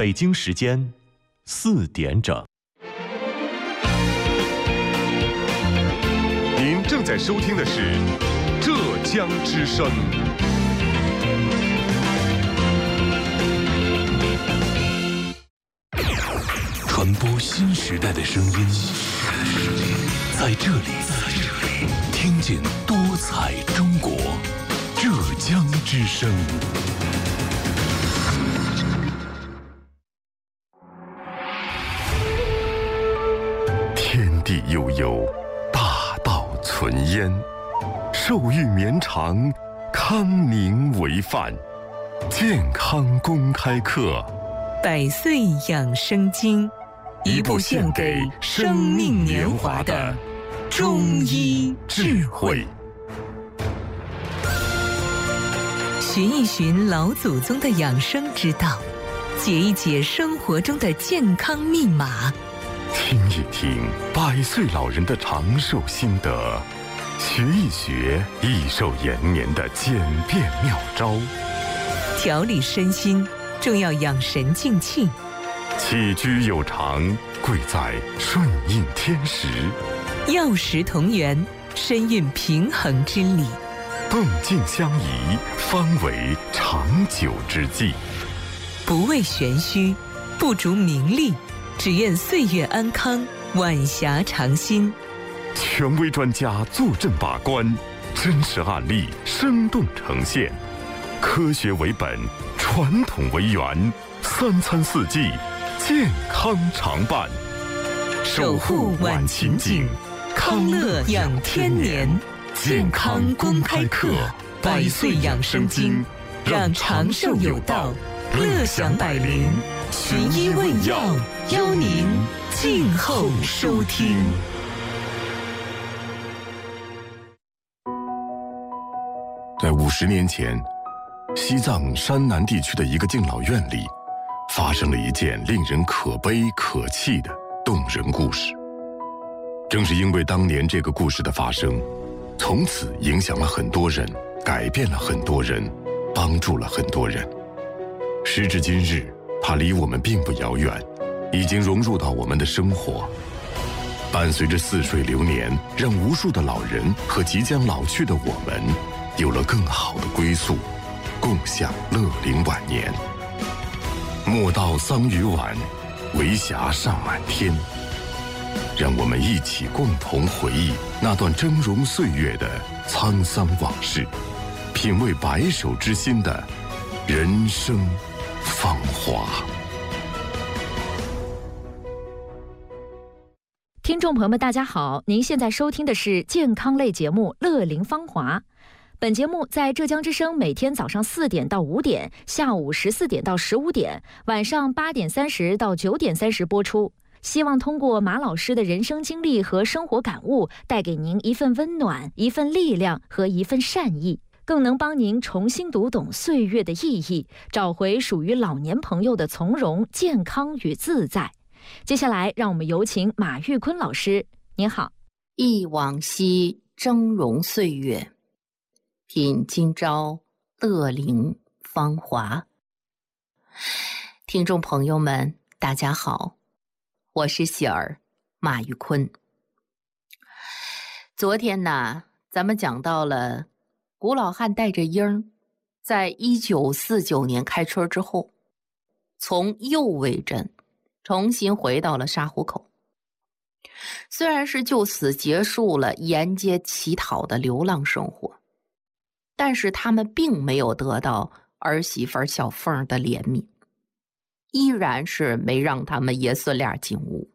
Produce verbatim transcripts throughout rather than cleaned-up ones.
北京时间四点整。 您正在收听的是浙江之声。 传播新时代的声音，在这里，听见多彩中国。浙江之声。 天地悠悠，大道存焉。寿育绵长，康宁为范。健康公开课， 百岁养生经，一部献给生命年华的中医智慧。寻一寻老祖宗的养生之道，解一解生活中的健康密码， 听一听百岁老人的长寿心得，学一学益寿延年的简便妙招。 调理身心，重要养神静气。 起居有常，贵在顺应天时。 药食同源，身运平衡之理。 动静相宜，方为长久之计。 不为玄虚，不逐名利，只愿岁月安康，晚霞长新。 权威专家坐镇把关，真实案例生动呈现，科学为本，传统为源，三餐四季健康常伴， 守护晚晴景，康乐养天年。健康公开课，百岁养生经，让长寿有道，乐享百龄。寻医问药，邀您静候收听。 在五十年前，西藏山南地区的一个敬老院里，发生了一件令人可悲可泣的动人故事。正是因为当年这个故事的发生，从此影响了很多人，改变了很多人，帮助了很多人。时至今日，它离我们并不遥远，已经融入到我们的生活，伴随着似水流年，让无数的老人和即将老去的我们有了更好的归宿，共享乐龄晚年。莫道桑榆晚，为霞尚满天。让我们一起共同回忆那段峥嵘岁月的沧桑往事，品味白首之心的人生芳华。 听众朋友们大家好，您现在收听的是健康类节目《乐龄芳华》。本节目在浙江之声每天早上四点到五点，下午十四点到十五点，晚上八点三十到九点三十播出。希望通过马老师的人生经历和生活感悟，带给您一份温暖、一份力量和一份善意，更能帮您重新读懂岁月的意义，找回属于老年朋友的从容、健康与自在。接下来，让我们有请马玉坤老师。您好。 忆往昔峥嵘岁月，品今朝乐龄芳华。听众朋友们，大家好。我是喜儿马玉坤。昨天呢，咱们讲到了古老汉带着婴儿，在一九四九年开春之后，从右卫镇重新回到了沙湖口。虽然是就此结束了沿街乞讨的流浪生活，但是他们并没有得到儿媳妇小凤的怜悯，依然是没让他们爷孙俩进屋。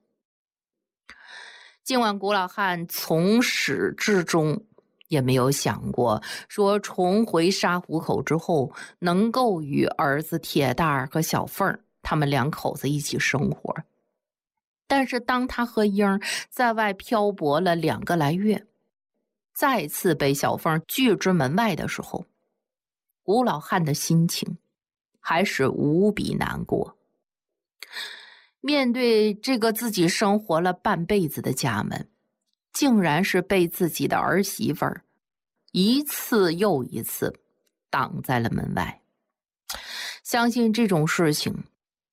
尽管古老汉从始至终也没有想过说重回沙湖口之后能够与儿子铁蛋儿和小凤他们两口子一起生活，但是当他和英儿在外漂泊了两个来月，再次被小凤拒之门外的时候，古老汉的心情还是无比难过。面对这个自己生活了半辈子的家门，竟然是被自己的儿媳妇儿一次又一次挡在了门外。相信这种事情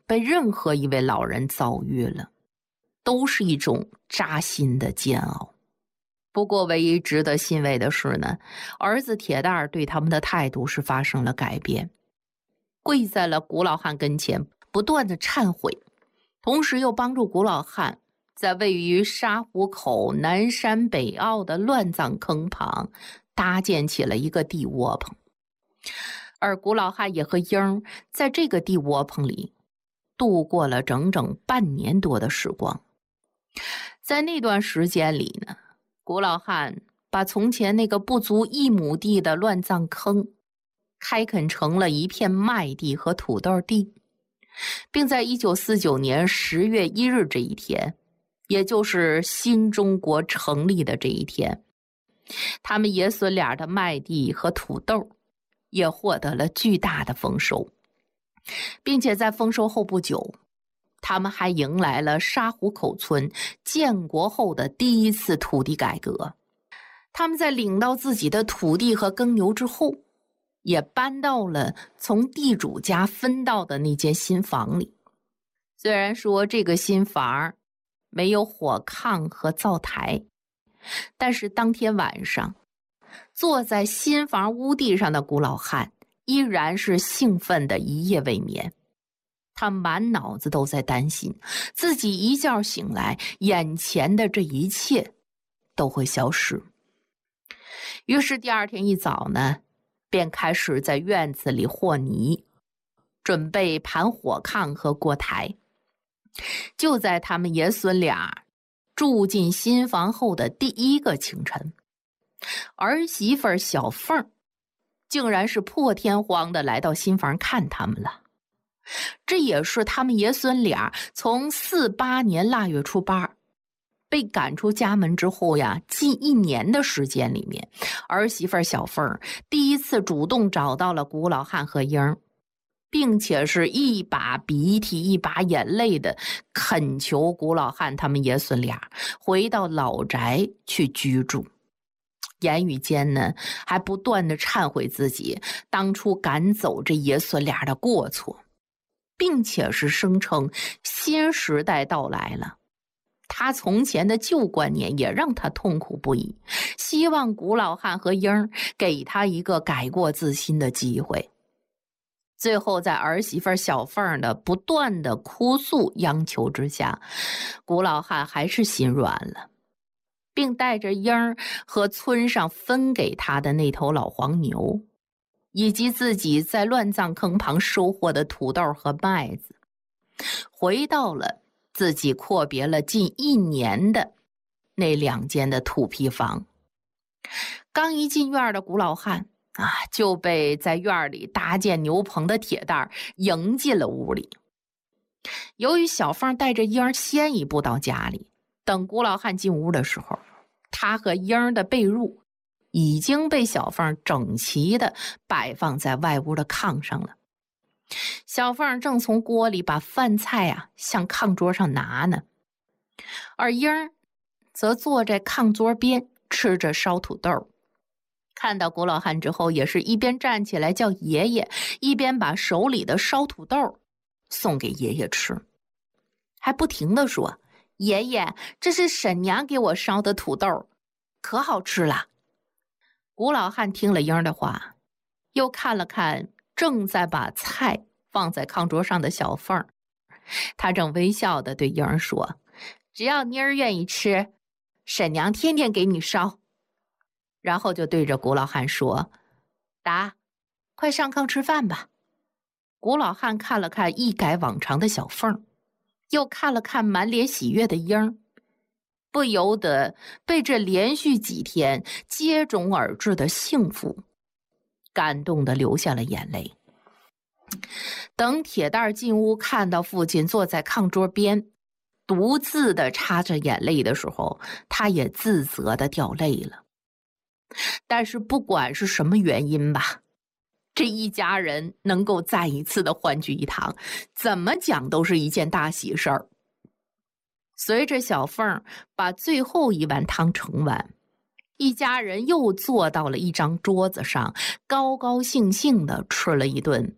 被任何一位老人遭遇了，都是一种扎心的煎熬。不过唯一值得欣慰的是呢，儿子铁蛋儿对他们的态度是发生了改变，跪在了古老汉跟前，不断的忏悔，同时又帮助古老汉在位于沙湖口南山北坳的乱葬坑旁搭建起了一个地窝棚。而古老汉也和英儿在这个地窝棚里度过了整整半年多的时光。在那段时间里呢，古老汉把从前那个不足一亩地的乱葬坑开垦成了一片麦地和土豆地，并在一九四九年十月一日这一天，也就是新中国成立的这一天，他们爷孙俩的麦地和土豆也获得了巨大的丰收，并且在丰收后不久，他们还迎来了沙湖口村建国后的第一次土地改革。他们在领到自己的土地和耕牛之后，也搬到了从地主家分到的那间新房里。虽然说这个新房没有火炕和灶台，但是当天晚上，坐在新房屋地上的古老汉依然是兴奋的一夜未眠。他满脑子都在担心，自己一觉醒来，眼前的这一切都会消失。于是第二天一早呢，便开始在院子里和泥，准备盘火炕和锅台。就在他们爷孙俩住进新房后的第一个清晨，儿媳妇小凤竟然是破天荒的来到新房看他们了。这也是他们爷孙俩从四八年腊月初八被赶出家门之后呀，近一年的时间里面，儿媳妇小凤第一次主动找到了古老汉和英儿，并且是一把鼻涕一把眼泪的恳求古老汉他们爷孙俩回到老宅去居住。言语间呢，还不断的忏悔自己当初赶走这爷孙俩的过错，并且是声称新时代到来了，他从前的旧观念也让他痛苦不已，希望古老汉和英儿给他一个改过自新的机会。最后在儿媳妇小凤的不断的哭诉央求之下，古老汉还是心软了，并带着英儿和村上分给他的那头老黄牛，以及自己在乱葬坑旁收获的土豆和麦子，回到了自己阔别了近一年的那两间的土坯房。刚一进院的古老汉啊，就被在院里搭建牛棚的铁蛋儿迎进了屋里。由于小凤带着英儿先一步到家里，等古老汉进屋的时候，他和英儿的被褥已经被小凤整齐的摆放在外屋的炕上了。小凤正从锅里把饭菜啊向炕桌上拿呢，而英儿则坐在炕桌边吃着烧土豆。看到古老汉之后，也是一边站起来叫爷爷，一边把手里的烧土豆送给爷爷吃，还不停地说：“爷爷，这是婶娘给我烧的土豆，可好吃了。”古老汉听了英儿的话，又看了看正在把菜放在炕桌上的小凤，他正微笑地对英儿说：“只要妮儿愿意吃，婶娘天天给你烧。”然后就对着古老汉说：“达，快上炕吃饭吧。”古老汉看了看一改往常的小凤，又看了看满脸喜悦的英儿，不由得被这连续几天接踵而至的幸福感动得流下了眼泪。等铁蛋儿进屋看到父亲坐在炕桌边独自的擦着眼泪的时候，他也自责的掉泪了。但是不管是什么原因吧，这一家人能够再一次的欢聚一堂，怎么讲都是一件大喜事儿。随着小凤把最后一碗汤盛完，一家人又坐到了一张桌子上，高高兴兴的吃了一顿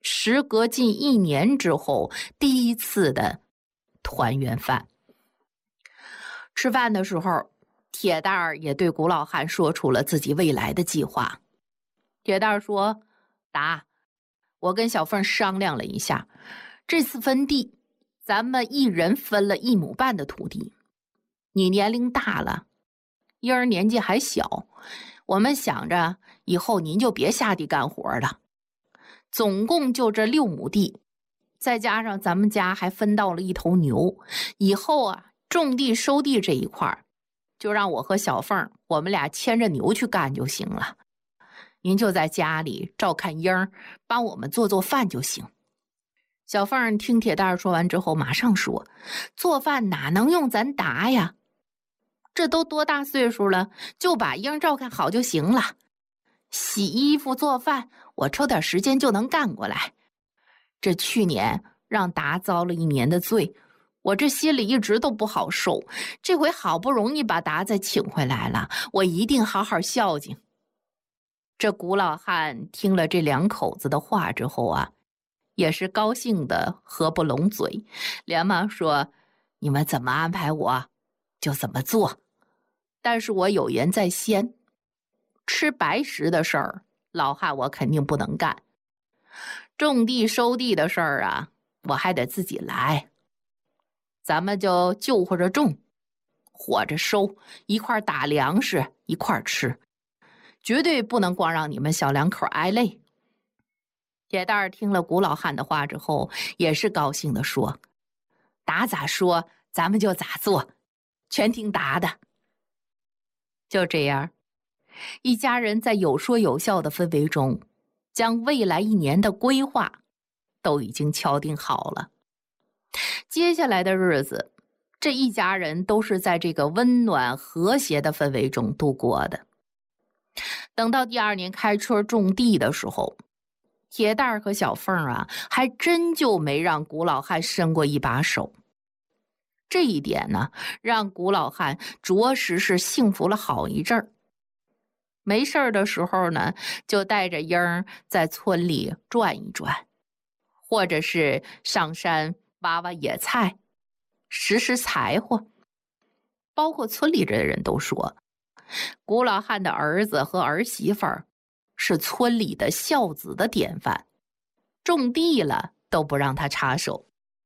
时隔近一年之后第一次的团圆饭。吃饭的时候，铁蛋儿也对古老汉说出了自己未来的计划。铁蛋儿说：达，我跟小凤商量了一下，这次分地咱们一人分了一亩半的土地。你年龄大了，婴儿年纪还小，我们想着以后您就别下地干活了。总共就这六亩地，再加上咱们家还分到了一头牛，以后啊种地收地这一块就让我和小凤我们俩牵着牛去干就行了。您就在家里照看婴儿，帮我们做做饭就行。小凤听铁蛋说完之后马上说：做饭哪能用咱达呀，这都多大岁数了，就把婴儿照看好就行了。洗衣服做饭我抽点时间就能干过来。这去年让达遭了一年的罪，我这心里一直都不好受，这回好不容易把达再请回来了，我一定好好孝敬。这古老汉听了这两口子的话之后啊，也是高兴的合不拢嘴，连忙说：你们怎么安排我就怎么做，但是我有言在先，吃白食的事儿老汉我肯定不能干，种地收地的事儿啊我还得自己来。咱们就就活着种，活着收，一块打粮食一块吃，绝对不能光让你们小两口挨累。铁蛋儿听了古老汉的话之后也是高兴地说：达咋说咱们就咋做，全听达的。就这样，一家人在有说有笑的氛围中，将未来一年的规划都已经敲定好了。接下来的日子，这一家人都是在这个温暖和谐的氛围中度过的。等到第二年开春种地的时候，铁蛋儿和小凤啊还真就没让古老汉伸过一把手。这一点呢，让古老汉着实是幸福了好一阵儿。没事儿的时候呢，就带着婴儿在村里转一转，或者是上山挖挖野菜，拾拾柴火。包括村里的人都说，古老汉的儿子和儿媳妇儿是村里的孝子的典范，种地了都不让他插手。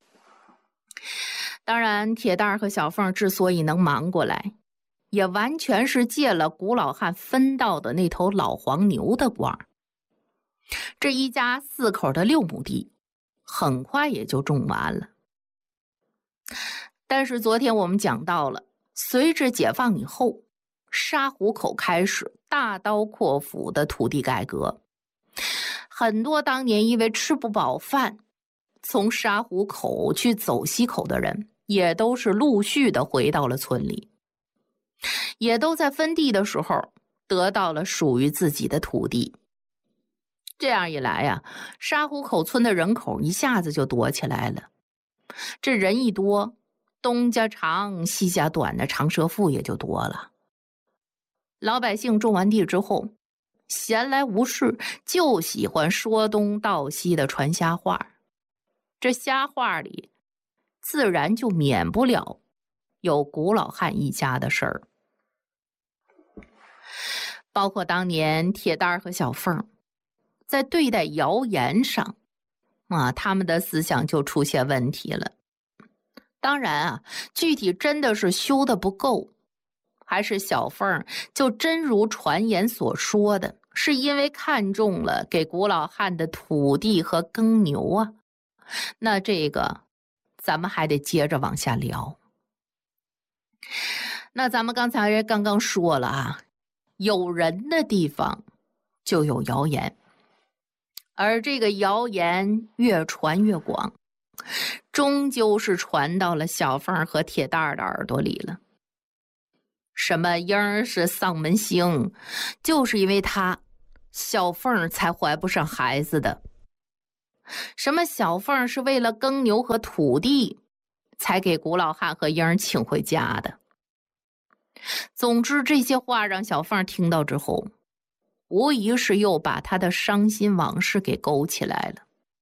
当然，铁蛋儿和小凤之所以能忙过来，也完全是借了古老汉分到的那头老黄牛的光。这一家四口的六亩地很快也就种完了。但是昨天我们讲到了，随着解放以后，沙湖口开始大刀阔斧的土地改革，很多当年因为吃不饱饭从沙湖口去走西口的人，也都是陆续的回到了村里，也都在分地的时候得到了属于自己的土地。这样一来呀、啊，沙湖口村的人口一下子就多起来了。这人一多，东家长西家短的长舌妇也就多了。老百姓种完地之后，闲来无事就喜欢说东道西的传瞎话。这瞎话里自然就免不了有古老汉一家的事儿，包括当年铁蛋儿和小凤在对待谣言上啊，他们的思想就出现问题了。当然啊，具体真的是修的不够，还是小凤就真如传言所说的，是因为看中了给古老汉的土地和耕牛啊，那这个咱们还得接着往下聊。那咱们刚才刚刚说了啊，有人的地方就有谣言，而这个谣言越传越广，终究是传到了小凤和铁蛋儿的耳朵里了。什么婴儿是丧门星，就是因为他小凤才怀不上孩子的。什么小凤是为了耕牛和土地才给古老汉和婴儿请回家的。总之，这些话让小凤听到之后，无疑是又把他的伤心往事给勾起来了。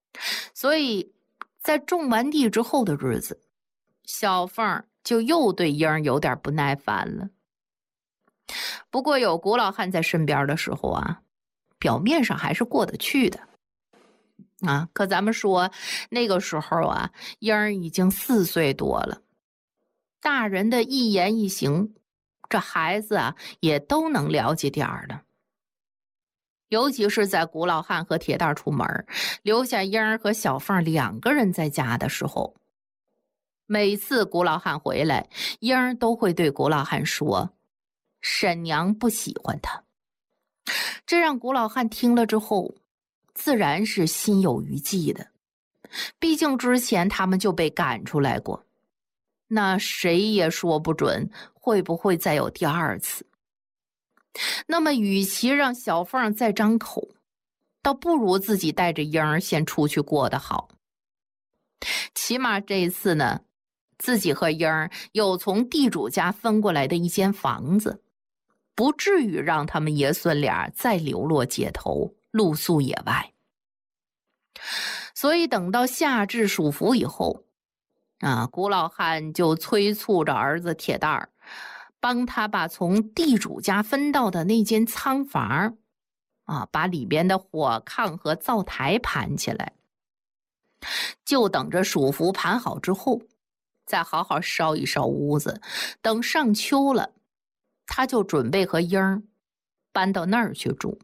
所以在种完地之后的日子，小凤就又对英儿有点不耐烦了。不过有古老汉在身边的时候啊，表面上还是过得去的啊。可咱们说那个时候啊，英儿已经四岁多了，大人的一言一行，这孩子啊也都能了解点儿的。尤其是在古老汉和铁蛋出门，留下英儿和小凤两个人在家的时候，每次古老汉回来，英儿都会对古老汉说：“婶娘不喜欢他。”这让古老汉听了之后，自然是心有余悸的。毕竟之前他们就被赶出来过，那谁也说不准会不会再有第二次。那么与其让小凤再张口，倒不如自己带着英儿先出去过得好。起码这一次呢，自己和英儿有从地主家分过来的一间房子，不至于让他们爷孙俩再流落街头，露宿野外。所以等到夏至暑伏以后啊，古老汉就催促着儿子铁蛋儿，帮他把从地主家分到的那间仓房啊，把里边的火炕和灶台盘起来，就等着暑伏盘好之后，再好好烧一烧屋子。等上秋了，他就准备和英儿搬到那儿去住。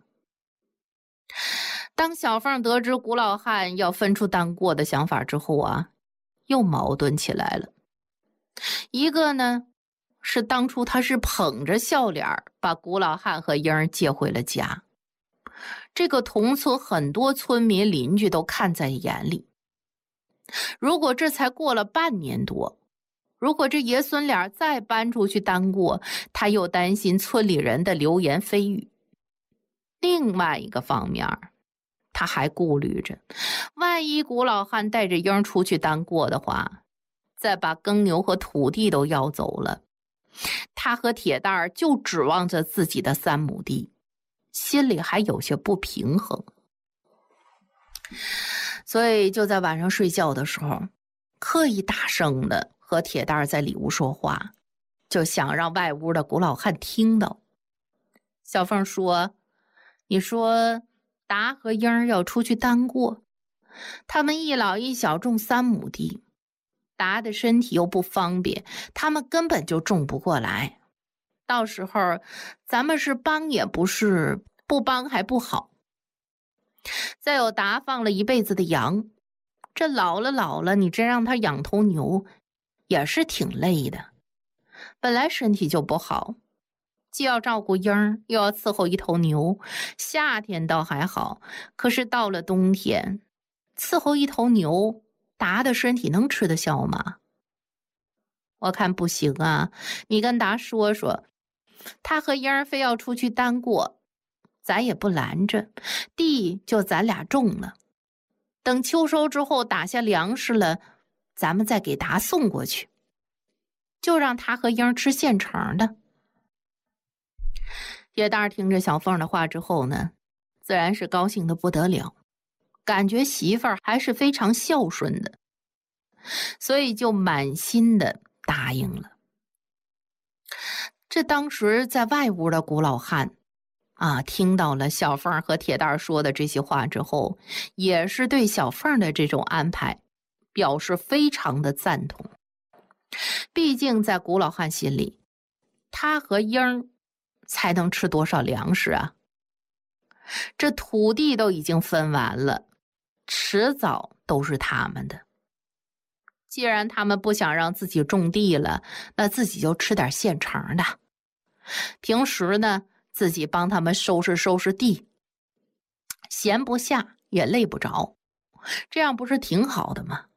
当小凤得知古老汉要分出单过的想法之后啊，又矛盾起来了。一个呢，是当初他是捧着笑脸把古老汉和英儿接回了家，这个同村很多村民邻居都看在眼里。如果这才过了半年多，如果这爷孙俩再搬出去单过，他又担心村里人的流言蜚语。另外一个方面，他还顾虑着，万一古老汉带着英出去单过的话，再把耕牛和土地都要走了，他和铁蛋儿就指望着自己的三亩地，心里还有些不平衡。所以就在晚上睡觉的时候，刻意大声的和铁蛋儿在里屋说话，就想让外屋的古老汉听到。小凤说：“你说达和英儿要出去单过，他们一老一小种三亩地，达的身体又不方便，他们根本就种不过来。到时候咱们是帮也不是，不帮还不好。再有达放了一辈子的羊，这老了老了，你真让他养头牛，也是挺累的。本来身体就不好，既要照顾英儿，又要伺候一头牛。夏天倒还好，可是到了冬天，伺候一头牛，达的身体能吃得消吗？我看不行啊，你跟达说说，他和英儿非要出去单过，咱也不拦着，地就咱俩种了。等秋收之后打下粮食了，咱们再给达送过去，就让他和英儿吃现成的。”铁蛋儿听着小凤的话之后呢，自然是高兴的不得了，感觉媳妇儿还是非常孝顺的，所以就满心的答应了。这当时在外屋的古老汉啊，听到了小凤和铁蛋儿说的这些话之后，也是对小凤的这种安排表示非常的赞同。毕竟在古老汉心里，他和英儿才能吃多少粮食啊？这土地都已经分完了，迟早都是他们的。既然他们不想让自己种地了，那自己就吃点现成的。平时呢，自己帮他们收拾收拾地，闲不下也累不着，这样不是挺好的吗？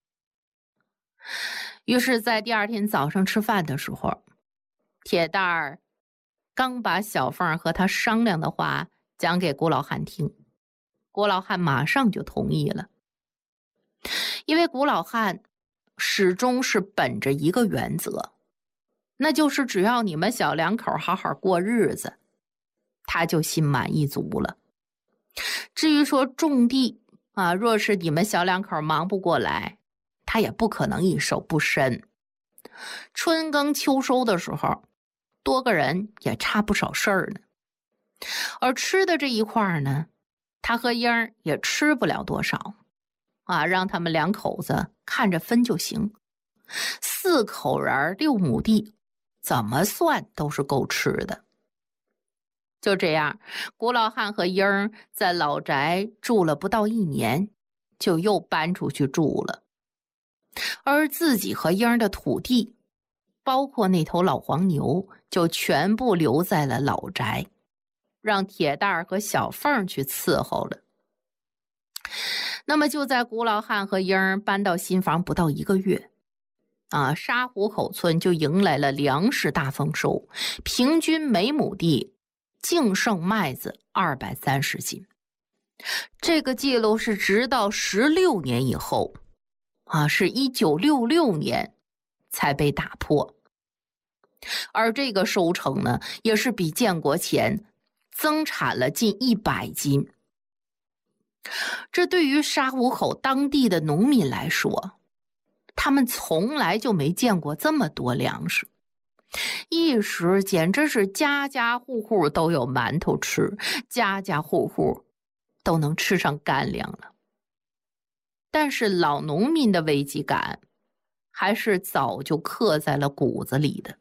于是在第二天早上吃饭的时候，铁蛋儿刚把小凤和他商量的话讲给古老汉听，古老汉马上就同意了。因为古老汉始终是本着一个原则，那就是只要你们小两口好好过日子，他就心满意足了。至于说种地啊，若是你们小两口忙不过来，他也不可能一手不伸。春耕秋收的时候，多个人也差不少事儿呢。而吃的这一块呢，他和英儿也吃不了多少啊，让他们两口子看着分就行。四口人六亩地，怎么算都是够吃的。就这样，古老汉和英儿在老宅住了不到一年，就又搬出去住了。而自己和英儿的土地，包括那头老黄牛，就全部留在了老宅，让铁蛋儿和小凤去伺候了。那么就在古老汉和英儿搬到新房不到一个月，啊，沙湖口村就迎来了粮食大丰收，平均每亩地净剩麦子二百三十斤。这个记录是直到十六年以后，啊，是一九六六年才被打破。而这个收成呢，也是比建国前增产了近一百斤。这对于沙湖口当地的农民来说，他们从来就没见过这么多粮食，一时简直是家家户户都有馒头吃，家家户户都能吃上干粮了。但是老农民的危机感还是早就刻在了骨子里的。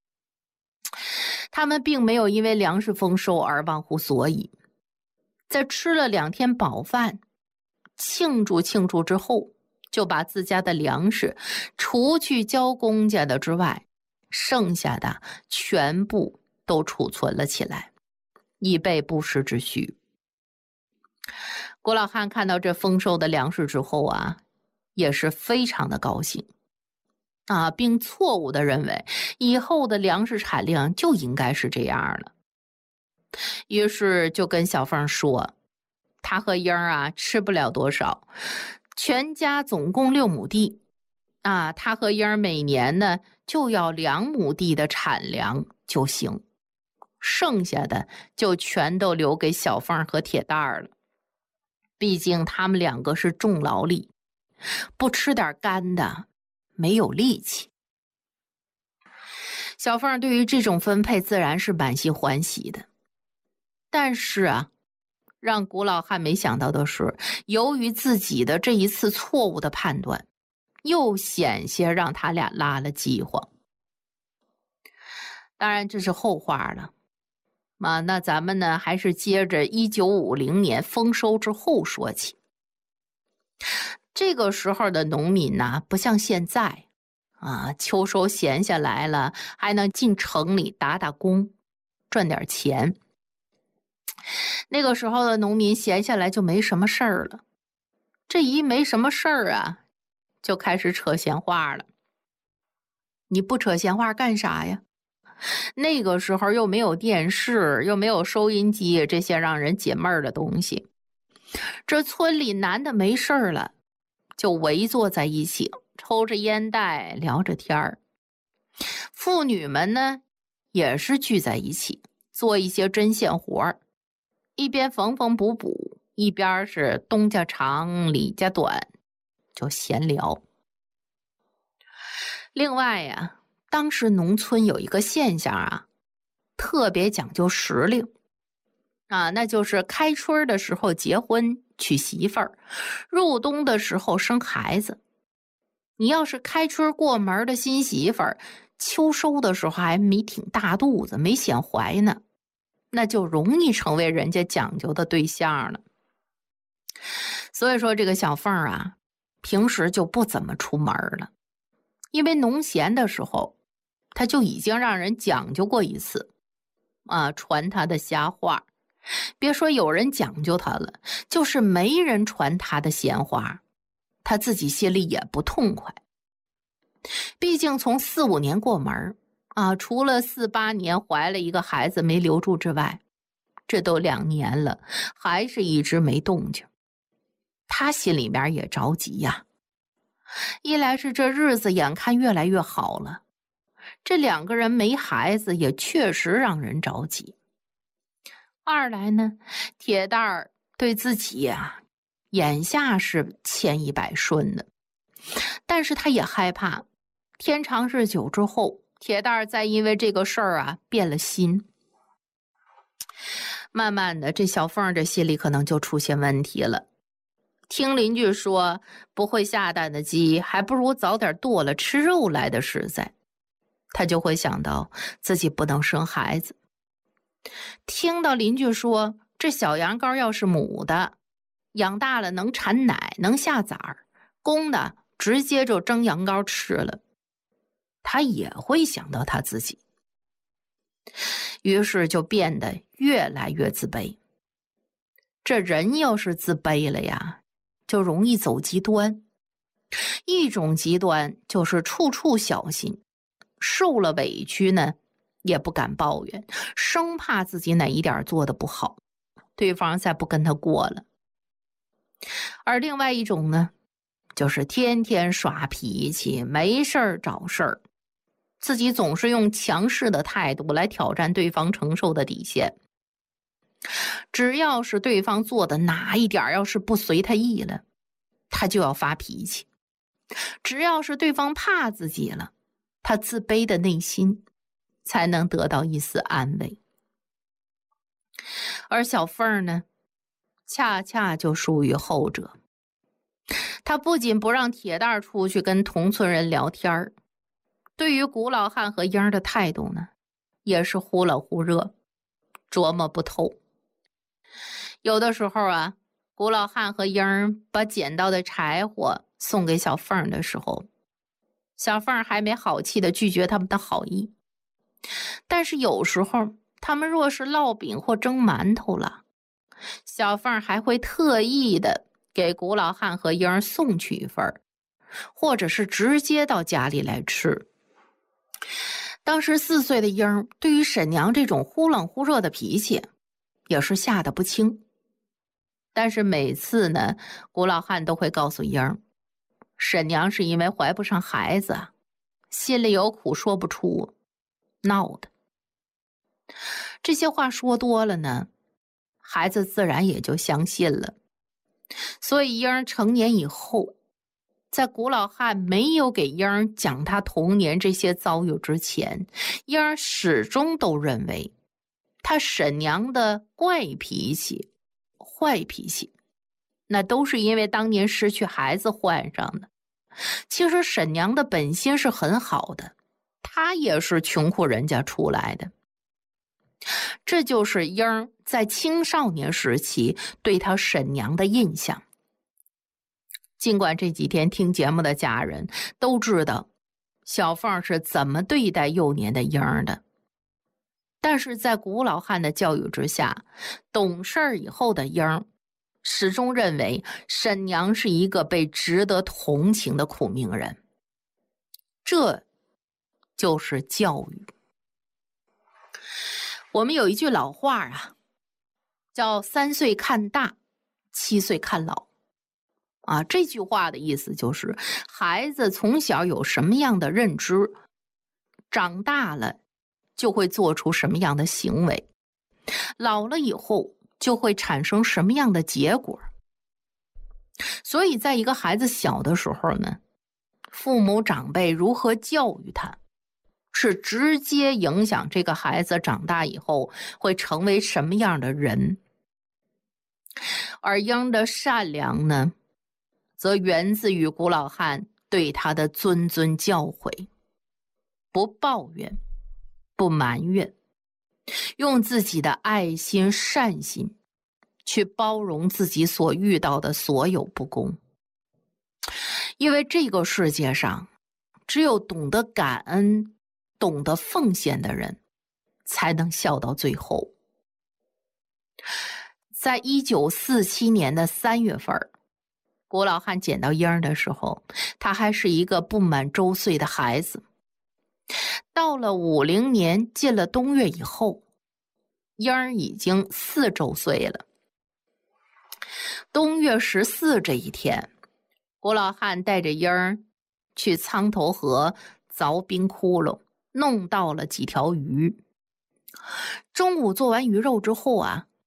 他们并没有因为粮食丰收而忘乎所以，在吃了两天饱饭，庆祝庆祝之后，就把自家的粮食除去交公家的之外，剩下的全部都储存了起来，以备不时之需。古老汉看到这丰收的粮食之后啊，也是非常的高兴啊，并错误的认为以后的粮食产量就应该是这样了。于是就跟小凤说，他和英儿啊吃不了多少，全家总共六亩地啊，他和英儿每年呢就要两亩地的产粮就行，剩下的就全都留给小凤和铁蛋儿了。毕竟他们两个是重劳力，不吃点干的没有力气。小凤对于这种分配自然是满心欢喜的，但是啊，让古老汉没想到的是，由于自己的这一次错误的判断，又险些让他俩拉了饥荒。当然这是后话了啊，那咱们呢还是接着一九五零年丰收之后说起。这个时候的农民呢，不像现在啊，秋收闲下来了，还能进城里打打工，赚点钱。那个时候的农民闲下来就没什么事儿了，这一没什么事儿啊，就开始扯闲话了。你不扯闲话干啥呀？那个时候又没有电视，又没有收音机，这些让人解闷儿的东西。这村里男的没事儿了，就围坐在一起，抽着烟袋聊着天儿。妇女们呢，也是聚在一起，做一些针线活儿，一边缝缝补补，一边是东家长李家短，就闲聊。另外呀，当时农村有一个现象啊，特别讲究时令啊，那就是开春的时候结婚娶媳妇儿，入冬的时候生孩子。你要是开春过门的新媳妇儿，秋收的时候还没挺大肚子，没显怀呢，那就容易成为人家讲究的对象了。所以说这个小凤啊，平时就不怎么出门了，因为农闲的时候他就已经让人讲究过一次啊，传他的瞎话。别说有人讲究他了，就是没人传他的闲话，他自己心里也不痛快。毕竟从四五年过门啊，除了四八年怀了一个孩子没留住之外，这都两年了，还是一直没动静。他心里面也着急呀，一来是这日子眼看越来越好了，这两个人没孩子也确实让人着急。二来呢，铁蛋儿对自己呀、啊、 眼下是千依百顺的，但是他也害怕天长日久之后，铁蛋儿再因为这个事儿啊变了心。慢慢的，这小凤这心里可能就出现问题了。听邻居说不会下蛋的鸡，还不如早点剁了吃肉来的实在。他就会想到自己不能生孩子。听到邻居说这小羊羔要是母的，养大了能产奶能下崽儿，公的直接就蒸羊羔吃了，他也会想到他自己，于是就变得越来越自卑。这人要是自卑了呀，就容易走极端。一种极端就是处处小心，受了委屈呢也不敢抱怨，生怕自己哪一点做的不好，对方再不跟他过了。而另外一种呢，就是天天耍脾气，没事儿找事儿，自己总是用强势的态度来挑战对方承受的底线。只要是对方做的哪一点要是不随他意了，他就要发脾气。只要是对方怕自己了，他自卑的内心才能得到一丝安慰。而小凤呢，恰恰就属于后者。他不仅不让铁蛋儿出去跟同村人聊天，对于古老汉和英儿的态度呢，也是忽冷忽热，琢磨不透。有的时候啊，古老汉和英儿把捡到的柴火送给小凤的时候，小凤还没好气的拒绝他们的好意。但是有时候他们若是烙饼或蒸馒头了，小凤还会特意的给古老汉和英儿送去一份，或者是直接到家里来吃。当时四岁的英儿对于沈娘这种忽冷忽热的脾气也是吓得不轻。但是每次呢，古老汉都会告诉英儿，沈娘是因为怀不上孩子，心里有苦说不出，闹的。这些话说多了呢，孩子自然也就相信了。所以英儿成年以后，在古老汉没有给英儿讲他童年这些遭遇之前，英儿始终都认为他沈娘的怪脾气、坏脾气，那都是因为当年失去孩子换上的。其实沈娘的本心是很好的，她也是穷苦人家出来的。这就是英儿在青少年时期对她沈娘的印象。尽管这几天听节目的家人都知道小凤是怎么对待幼年的英儿的，但是在古老汉的教育之下，懂事以后的英儿始终认为沈娘是一个被值得同情的苦命人。这就是教育。我们有一句老话啊，叫三岁看大，七岁看老。啊，这句话的意思就是孩子从小有什么样的认知，长大了就会做出什么样的行为，老了以后就会产生什么样的结果。所以在一个孩子小的时候呢，父母长辈如何教育他，是直接影响这个孩子长大以后会成为什么样的人。而英的善良呢，则源自于古老汉对他的谆谆教诲，不抱怨，不埋怨，用自己的爱心善心去包容自己所遇到的所有不公。因为这个世界上只有懂得感恩、懂得奉献的人才能笑到最后。在一九四七年的三月份，古老汉捡到英儿的时候，他还是一个不满周岁的孩子。到了五零年进了冬月以后，英儿已经四周岁了。冬月十四这一天，古老汉带着英儿去苍头河凿冰窟窿，弄到了几条鱼。中午做完鱼肉之后啊，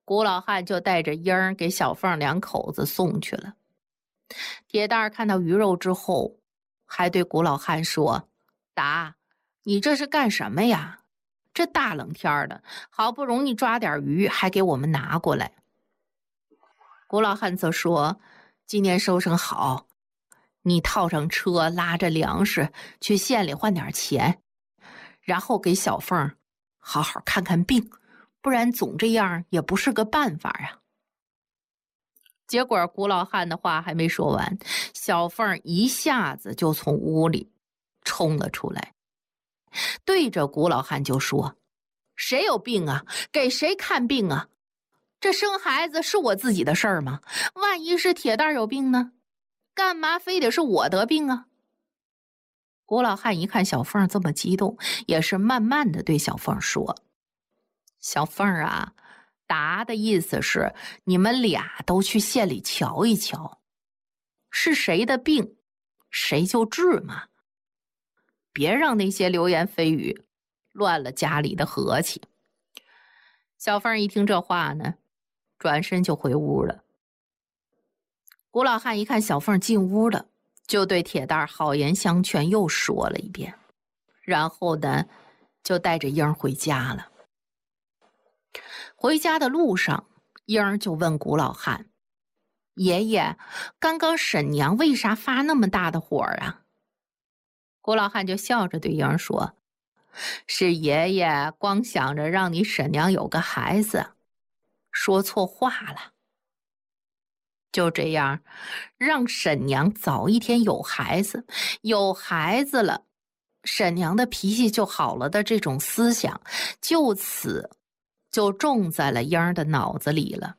古老汉就带着英儿给小凤两口子送去了。铁蛋儿看到鱼肉之后，还对古老汉说：“达，你这是干什么呀？这大冷天的，好不容易抓点鱼，还给我们拿过来。”古老汉则说：“今年收成好，你套上车，拉着粮食去县里换点钱，然后给小凤好好看看病，不然总这样也不是个办法呀。”结果古老汉的话还没说完，小凤一下子就从屋里冲了出来，对着古老汉就说：“谁有病啊？给谁看病啊？这生孩子是我自己的事儿吗？万一是铁蛋有病呢？干嘛非得是我得病啊？”古老汉一看小凤这么激动，也是慢慢的对小凤说：“小凤啊，达的意思是你们俩都去县里瞧一瞧，是谁的病谁就治嘛，别让那些流言蜚语乱了家里的和气。”小凤一听这话呢，转身就回屋了。古老汉一看小凤进屋了，就对铁蛋儿好言相劝，又说了一遍，然后呢，就带着英儿回家了。回家的路上，英儿就问古老汉：“爷爷，刚刚婶娘为啥发那么大的火啊？”古老汉就笑着对英儿说：“是爷爷光想着让你婶娘有个孩子，说错话了。就这样，让婶娘早一天有孩子，有孩子了，婶娘的脾气就好了的这种思想，就此就种在了英儿的脑子里了。”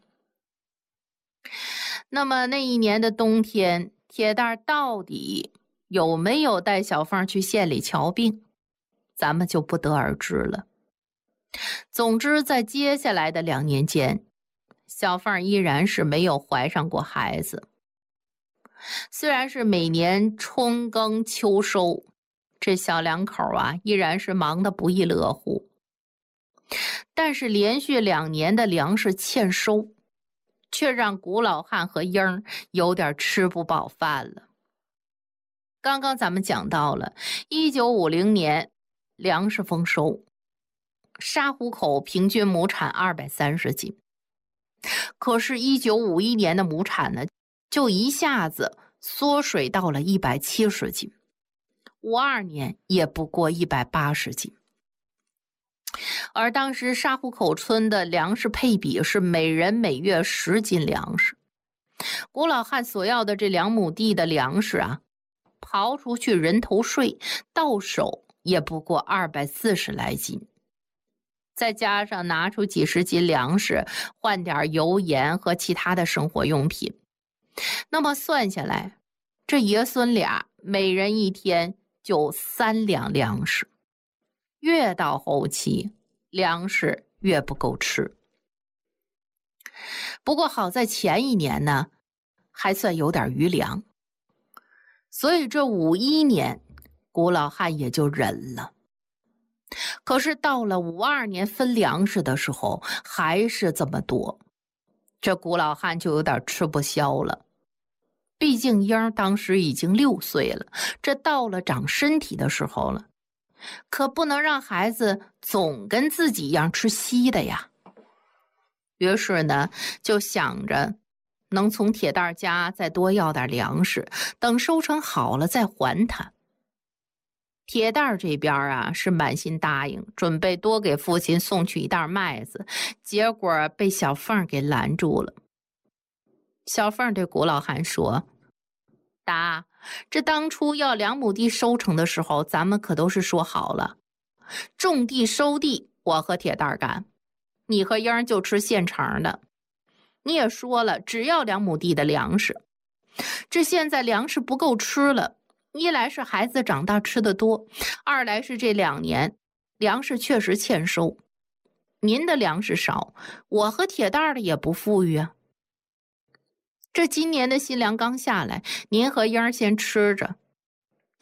那么那一年的冬天，铁蛋儿到底有没有带小凤去县里瞧病，咱们就不得而知了。总之，在接下来的两年间，小凤依然是没有怀上过孩子。虽然是每年春耕秋收，这小两口啊依然是忙得不亦乐乎，但是连续两年的粮食欠收，却让古老汉和英儿有点吃不饱饭了。刚刚咱们讲到了一九五零年粮食丰收，沙湖口平均亩产二百三十斤，可是一九五一年的亩产呢，就一下子缩水到了一百七十斤，五二年也不过一百八十斤。而当时沙湖口村的粮食配比是每人每月十斤粮食，古老汉所要的这两亩地的粮食啊，刨出去人头税，到手也不过二百四十来斤，再加上拿出几十斤粮食换点油盐和其他的生活用品，那么算下来，这爷孙俩每人一天就三两粮食，越到后期粮食越不够吃。不过好在前一年呢，还算有点余粮，所以这五一年古老汉也就忍了。可是到了五二年分粮食的时候，还是这么多，这古老汉就有点吃不消了。毕竟英儿当时已经六岁了，这到了长身体的时候了，可不能让孩子总跟自己一样吃稀的呀。于是呢，就想着能从铁蛋家再多要点粮食，等收成好了再还他。铁蛋这边啊是满心答应，准备多给父亲送去一袋麦子，结果被小凤给拦住了。小凤对古老汉说：“达，这当初要两亩地收成的时候，咱们可都是说好了，种地收地我和铁蛋干，你和英儿就吃现成的。你也说了，只要两亩地的粮食。这现在粮食不够吃了，一来是孩子长大吃得多，二来是这两年粮食确实欠收。您的粮食少，我和铁蛋的也不富裕啊。这今年的新粮刚下来，您和英儿先吃着，